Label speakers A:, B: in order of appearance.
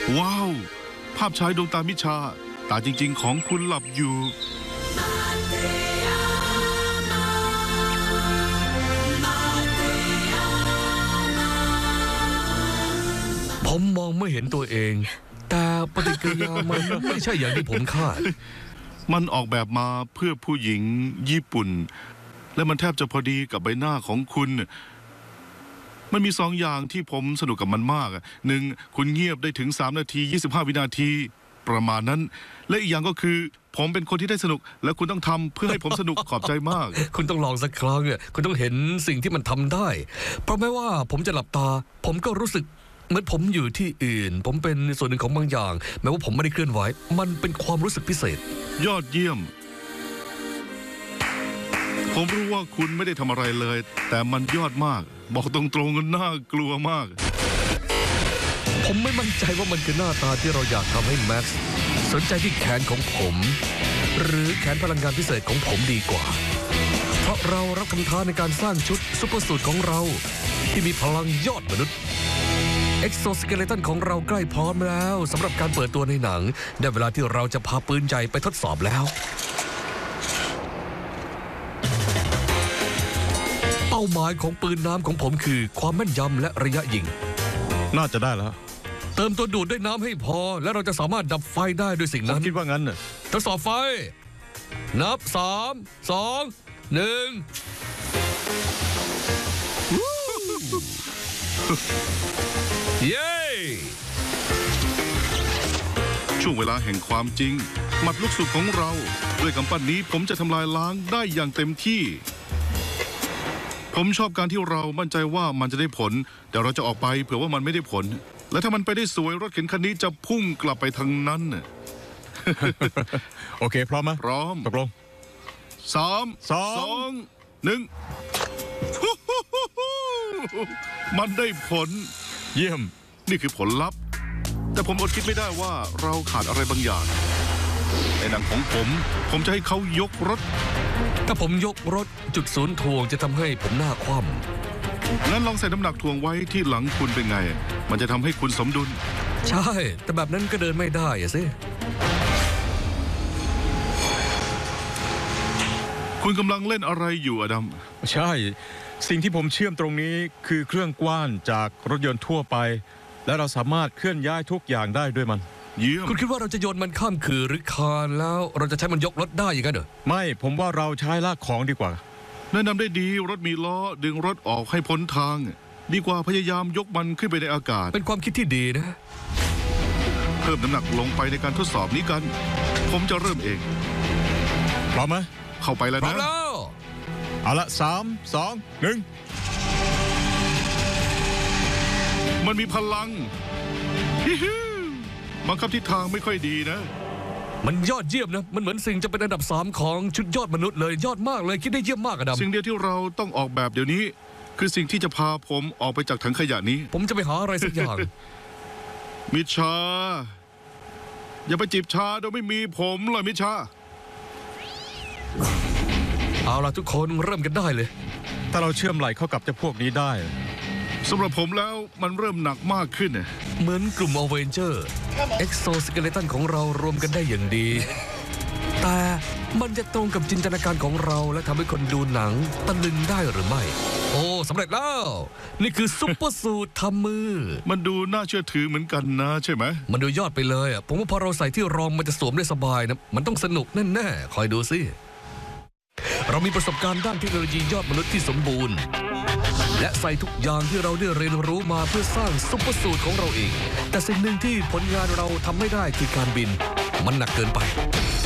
A: ว้าวภาพชายดวงตามิชาตาจริงๆของคุณหลับอยู่
B: ผมมองไม่เห็นตัวเองแต่ปฏิกิริยามันไม่ใช่อย่างที่ผมคาด
A: มันออกแบบมาเพื่อผู้หญิงญี่ปุ่นและมันแทบจะพอดีกับใบหน้าของคุณมันมี2 อย่างที่ผมสนุกกับมันมากหนึ่งคุณเงียบได้ถึง3 นาที 25 วินาทีประมาณนั้นและอีกอย่างก็คือผมเป็นคนที่ได้สนุกและคุณต้องทำเพื่อให้ผมสนุกขอบใจมาก
B: คุณต้องลองสักครั้งคุณต้องเห็นสิ่งที่มันทำได้เพราะแม้ว่าผมจะหลับตาผมก็รู้สึกเหมือนผมอยู่ที่อื่นผมเป็นส่วนหนึ่งของบางอย่างแม้ว่าผมไม่ได้เคลื่อนไหวมันเป็นความรู้สึกพิเศษ
A: ยอดเยี่ยมผมรู้ว่าคุณไม่ได้ทำอะไรเลยแต่มันยอดมากบอกตรงๆน่ากลัวมาก
B: ผมไม่มั่นใจว่ามันคือหน้าตาที่เราอยากทำให้แม็กซ์สนใจที่แขนของผมหรือแขนพลังงานพิเศษของผมดีกว่าเพราะเรารับคำท้าในการสร้างชุดซุปเปอร์สูทของเราที่มีพลังยอดมนุษย์เอ็กโซสเกเลตันของเราใกล้พร้อมแล้วสำหรับการเปิดตัวในหนังได้เวลาที่เราจะพาปืนใหญ่ไปทดสอบแล้วเป้าหมายของปืนน้ำของผมคือความแม่นยำและระยะยิง
C: น่าจะได้แล้ว
B: เติมตัวดูดด้วยน้ำให้พอและเราจะสามารถดับไฟได้ด้วยสิ่งนั้น
C: คิดว่างั้นน่ะ
B: ทดสอบไฟนับ3 2 1เย้
A: ช่วงเวลาแห่งความจริงหมัดลูกสุดของเราด้วยกำปั้นนี้ผมจะทำลายล้างได้อย่างเต็มที่ผมชอบการที่เรามั่นใจว่ามันจะได้ผลแต่เราจะออกไปเผื่อว่ามันไม่ได้ผลและถ้ามันไปได้สวยรถเข็นคันนี้จะพุ่งกลับไปทางนั้น
C: โอเคพร้อมไหม
A: พร้อม
C: ตกลง
A: 3 2 1มันได้ผล
C: เยี่ยม
A: นี่คือผลลัพธ์แต่ผมอดคิดไม่ได้ว่าเราขาดอะไรบางอย่างในหนังของผมจะให้เขายกรถ
B: ถ้าผมยกรถจุดศูนย์ถ่วงจะทำให้ผมหน้าคว่
A: ำงั้นลองใส่น้ำหนักถ่วงไว้ที่หลังคุณเป็นไงมันจะทำให้คุณสมดุล
B: ใช่แต่แบบนั้นก็เดินไม่ได้อะสิ
A: คุณกำลังเล่นอะไรอยู่อดัม
C: ใช่สิ่งที่ผมเชื่อมตรงนี้คือเครื่องกว้านจากรถยนต์ทั่วไปและเราสามารถเคลื่อนย้ายทุกอย่างได้ด้วยมัน
A: เยี่ยม
B: คุณคิดว่าเราจะโยนมันข้ามขื่อหรือคานแล้วเราจะใช้มันยกรถได้ยังไงเหรอ
C: ไม่ผมว่าเราใช้ลากของดีกว่า
A: แนะนำได้ดีรถมีล้อดึงรถออกให้พ้นทางดีกว่าพยายามยกมันขึ้นไปในอากาศ
B: เป็นความคิดที่ดีนะ
A: เพิ่มน้ำหนักลงไปในการทดสอบนี้กันผมจะเริ่มเอง
C: พร้อมไหม
A: เข้าไปแล้วนะ
C: เอาละ3 2 1
A: มันมีพลังบังคับทิศทางไม่ค่อยดีนะ
B: มันยอดเยี่ยมนะมันเหมือนสิ่งจะเป็นอันดับ3ของชุดยอดมนุษย์เลยยอดมากเลยคิดได้เยี่ยมมากอะดัม
A: สิ่งเดียวที่เราต้องออกแบบเดี๋ยวนี้คือสิ่งที่จะพาผมออกไปจากถังขยะนี้
B: ผมจะไปหาอะไรสักอย่าง
A: มิชาอย่าไปจีบชาโดยไม่มีผมเลยมิชา
B: เอาล่ะทุกคนเริ่มกันได้เลย
C: ถ้าเราเชื่อมไหล่เข้ากับเจ้าพวกนี้ได้
A: สำหรับผมแล้วมันเริ่มหนักมากขึ้น
B: เหมือนกลุ่มอเวนเจอร์เอ็กโซสเกเลตันของเรารวมกันได้อย่างดีแต่มันจะตรงกับจินตนาการของเราและทำให้คนดูหนังตะลึงได้หรือไม่โอ้สำเร็จแล้วนี่คือซุปเปอร์สูททำมือ
A: มันดูน่าเชื่อถือเหมือนกันนะใช่ไหม
B: มันดูยอดไปเลยผมว่าพอเราใส่ที่รองมันจะสวมได้สบายนะมันต้องสนุกแน่ๆคอยดูสิเรามีประสบการณ์ด้านเทคโนโลยียอดมนุษย์ที่สมบูรณ์และใส่ทุกอย่างที่เราได้เรียนรู้มาเพื่อสร้างซุปเปอร์สูทของเราเองแต่สิ่งหนึ่งที่ผลงานเราทำไม่ได้คือการบินมันหนักเกินไป